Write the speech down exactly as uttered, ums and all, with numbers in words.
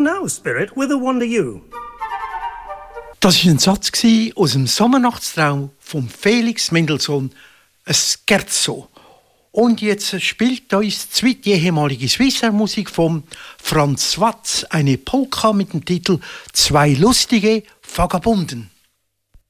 now, Spirit, whither wander you? Das war ein Satz aus dem Sommernachtstraum von Felix Mendelssohn, ein Scherzo. Und jetzt spielt uns die zweite ehemalige Swissair-Musik von Franz Watz, eine Polka mit dem Titel Zwei lustige Vagabunden.